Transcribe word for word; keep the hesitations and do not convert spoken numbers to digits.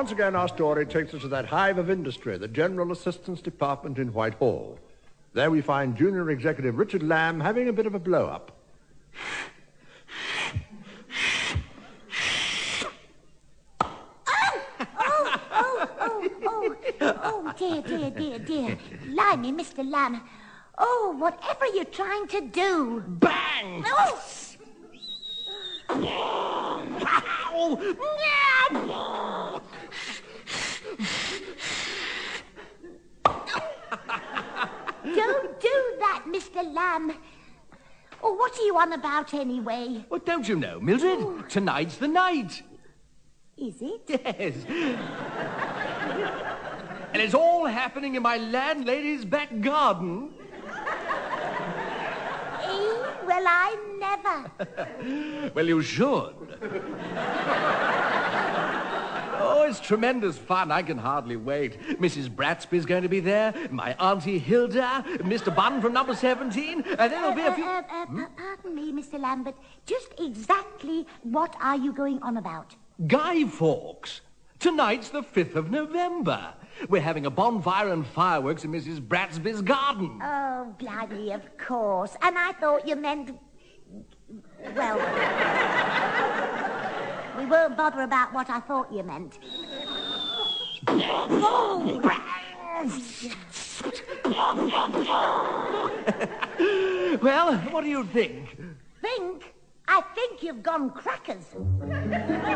once again, our story takes us to that hive of industry, the General Assistance Department in Whitehall. There we find Junior Executive Richard Lamb having a bit of a blow-up. Oh, dear, dear, dear, dear. Blimey, Mister Lamb. Oh, whatever you're trying to do. Bang! Oh! Don't do that, Mister Lamb. Oh, what are you on about anyway? Well, don't you know, Mildred? Oh. Tonight's the night. Is it? Yes. And it's all happening in my landlady's back garden. Eh? Well, I never. Well, you should. Oh, it's tremendous fun. I can hardly wait. Missus Bratsby's going to be there, my Auntie Hilda, Mister Bunn from number seventeen, and then there'll be a few... Uh, uh, uh, hmm? Pardon me, Mister Lambert. Just exactly what are you going on about? Guy Fawkes. Tonight's the fifth of November. We're having a bonfire and fireworks in Missus Bratsby's garden. Oh, blimey, of course. And I thought you meant... Well... we won't bother about what I thought you meant. Well, what do you think? Think? I think you've gone crackers.